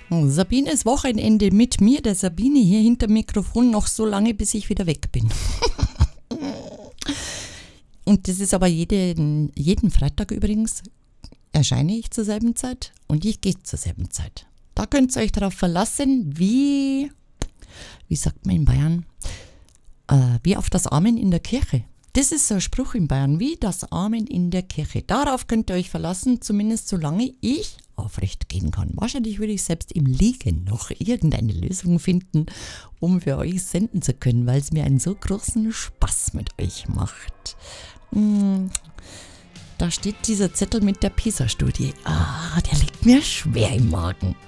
Sabines Wochenende mit mir, der Sabine hier hinter dem Mikrofon, noch so lange, bis ich wieder weg bin. Und das ist aber jeden Freitag übrigens, erscheine ich zur selben Zeit und ich gehe zur selben Zeit. Da könnt ihr euch darauf verlassen, wie sagt man in Bayern, wie auf das Amen in der Kirche. Das ist so ein Spruch in Bayern, wie das Amen in der Kirche. Darauf könnt ihr euch verlassen, zumindest solange ich aufrecht gehen kann. Wahrscheinlich würde ich selbst im Liegen noch irgendeine Lösung finden, um für euch senden zu können, weil es mir einen so großen Spaß mit euch macht. Da steht dieser Zettel mit der PISA-Studie. Der liegt mir schwer im Magen.